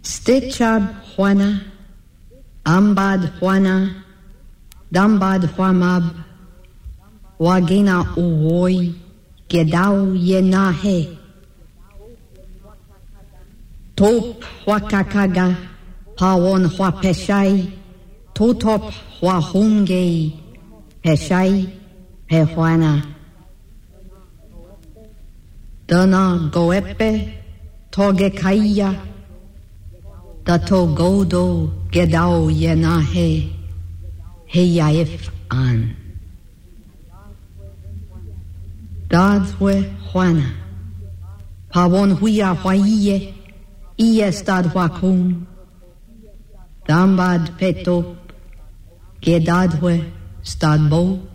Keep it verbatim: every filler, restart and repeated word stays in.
Stechab Juana, Ambad Juana, Dambad Juamab, Wagina Uwoi, Gedau Yenahe, Top Huakakaga, Pawon Huapeshai, Totop Huahungei, Peshai, Pehuana. Dana Goepe, Togekaya, Dato Godo, Gedau Yenahe, Heyaif An. Dadwe Juana, Pawon Huya Huaye, Iestad Huacum, Dambad Petop, Gedadwe Stadbo,